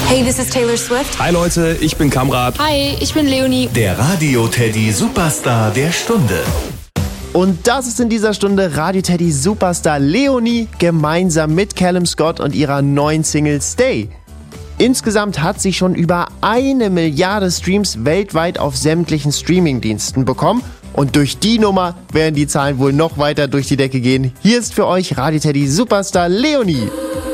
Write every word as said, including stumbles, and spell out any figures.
Hey, this is Taylor Swift. Hi Leute, ich bin Kamrat. Hi, ich bin Leonie. Der Radio-Teddy Superstar der Stunde. Und das ist in dieser Stunde Radio-Teddy Superstar Leonie gemeinsam mit Callum Scott und ihrer neuen Single Stay. Insgesamt hat sie schon über eine Milliarde Streams weltweit auf sämtlichen Streamingdiensten bekommen. Und durch die Nummer werden die Zahlen wohl noch weiter durch die Decke gehen. Hier ist für euch Radio-Teddy Superstar Leonie.